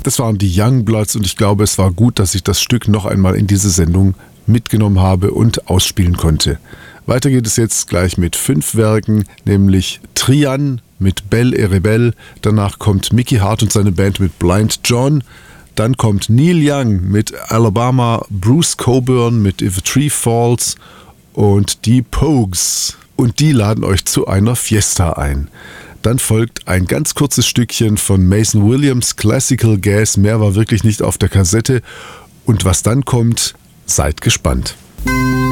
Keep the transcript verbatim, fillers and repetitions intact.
Das waren die Youngbloods und ich glaube, es war gut, dass ich das Stück noch einmal in diese Sendung mitgenommen habe und ausspielen konnte. Weiter geht es jetzt gleich mit fünf Werken, nämlich Trian mit Belle et Rebelle, danach kommt Mickey Hart und seine Band mit Blind John, dann kommt Neil Young mit Alabama, Bruce Cockburn mit If a Tree Falls und die Pogues. Und die laden euch zu einer Fiesta ein. Dann folgt ein ganz kurzes Stückchen von Mason Williams, Classical Gas, mehr war wirklich nicht auf der Kassette. Und was dann kommt, seid gespannt.